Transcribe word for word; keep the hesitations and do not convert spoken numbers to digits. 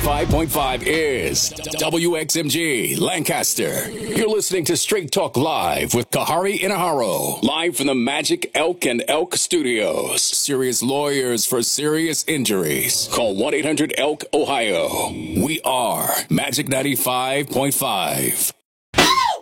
ninety-five point five is W X M G Lancaster. You're listening to Straight Talk Live with Kahari Inaharo. Live from the Magic Elk and Elk Studios. Serious lawyers for serious injuries. Call one eight hundred elk ohio. We are Magic ninety-five point five.